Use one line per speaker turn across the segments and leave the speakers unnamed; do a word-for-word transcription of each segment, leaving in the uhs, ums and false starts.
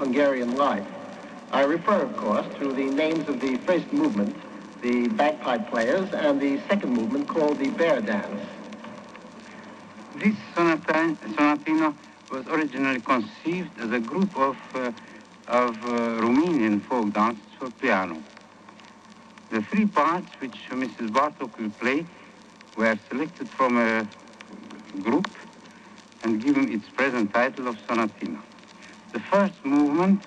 Hungarian life. I refer, of course, to the names of the first movement, the bagpipe players, and the second movement called the bear dance.
This sonata, sonatino was originally conceived as a group of, uh, of uh, Romanian folk dances for piano. The three parts which Missus Bartok will play were selected from a group and given its present title of sonatino. The first movement,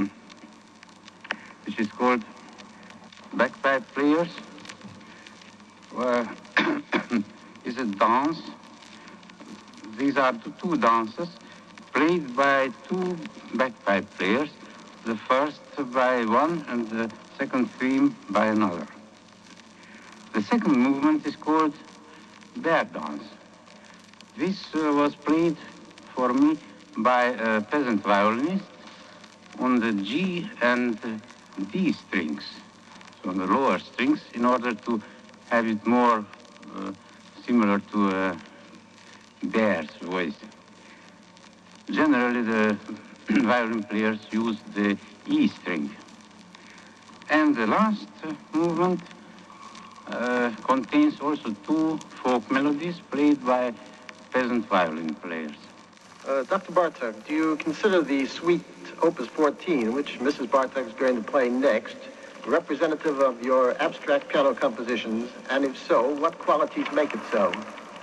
which is called Bagpipe Players, uh, is a dance. These are the two dances played by two bagpipe players, the first by one and the second theme by another. The second movement is called bear dance. This uh, was played for me by a peasant violinist on the G and D strings, so on the lower strings, in order to have it more uh, similar to a bear's voice. Generally, the violin players use the E string. And the last movement uh, contains also two folk melodies played by peasant violin players.
Uh, Doctor Bartok, do you consider the suite Opus fourteen, which Missus Bartok is going to play next, representative of your abstract piano compositions? And if so, what qualities make it so?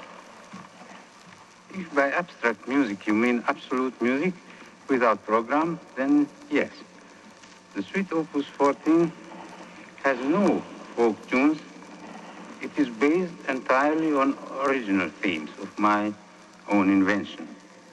If by abstract music you mean absolute music without program, then yes. The suite Opus fourteen has no folk tunes. It is based entirely on original themes of my own invention.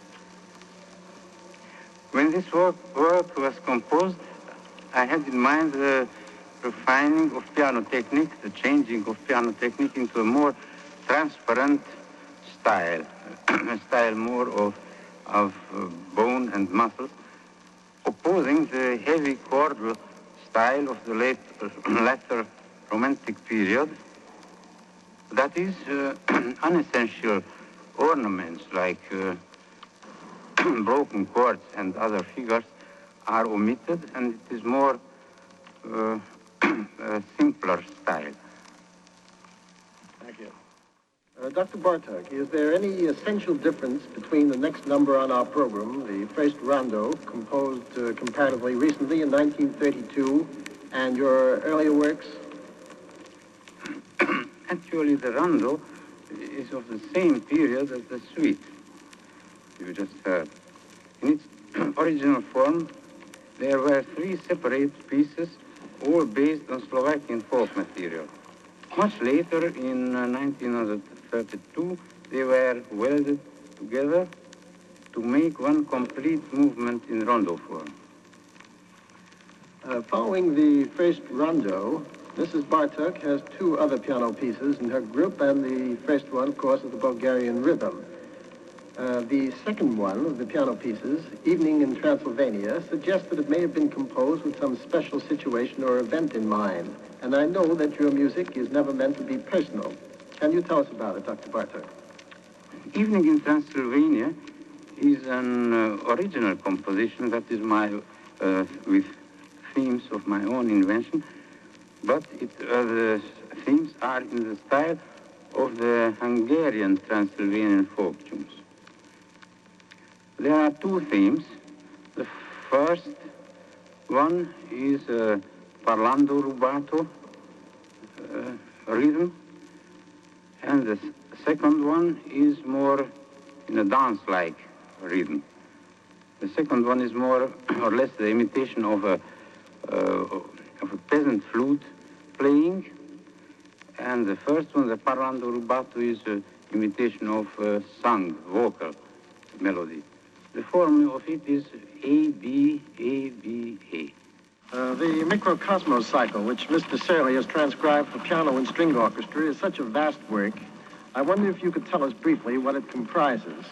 When this work, work was composed, I had in mind the refining of piano technique, the changing of piano technique into a more transparent style, a style more of, of uh, bone and muscle, opposing the heavy chordal style of the late, uh, latter Romantic period. That is, uh, unessential ornaments like uh, broken chords and other figures are omitted, and it is more uh, a simpler style.
Thank you. Uh, Doctor Bartok, is there any essential difference between the next number on our program, the first rondo, composed uh, comparatively recently in nineteen thirty-two, and your earlier works?
Actually, the rondo is of the same period as the suite you just heard. In its original form, there were three separate pieces, all based on Slovakian folk material. Much later, in uh, nineteen thirty-two, they were welded together to make one complete movement in rondo form.
Uh, following the first rondo, Missus Bartok has two other piano pieces in her group, and the first one, of course, is the Bulgarian rhythm. Uh, the second one of the piano pieces, Evening in Transylvania, suggests that it may have been composed with some special situation or event in mind. And I know that your music is never meant to be personal. Can you tell us about it, Doctor Bartok?
Evening in Transylvania is an uh, original composition that is my, uh, with themes of my own invention, but it, uh, the themes are in the style of the Hungarian Transylvanian folk tunes. There are two themes. The first one is uh, parlando rubato uh, rhythm, and the second one is more in a dance-like rhythm. The second one is more or less the imitation of a, uh, of a peasant flute playing, and the first one, the parlando rubato, is an imitation of a sung vocal melody. The form of it is A, B, A, B, A.
Uh, the Microcosmos cycle, which Mister Searle has transcribed for piano and string orchestra, is such a vast work. I wonder if you could tell us briefly what it comprises.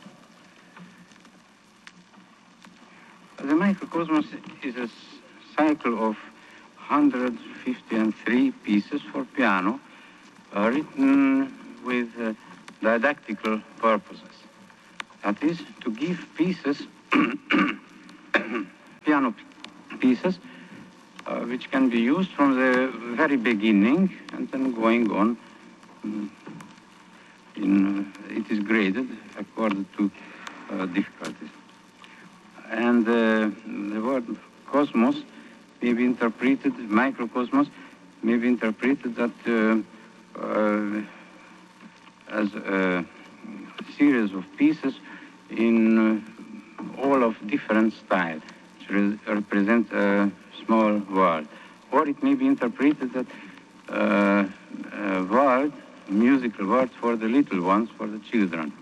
The Microcosmos is a cycle of one hundred fifty-three pieces for piano, uh, written with uh, didactical purposes. That is, to give pieces piano pieces uh, which can be used from the very beginning and then going on. Um, in, uh, it is graded according to uh, difficulties. And uh, the word cosmos may be interpreted, microcosmos, may be interpreted that uh, uh, as a series of pieces in uh, all of different styles, which re represent a small world. Or it may be interpreted that uh, a world, musical world for the little ones, for the children.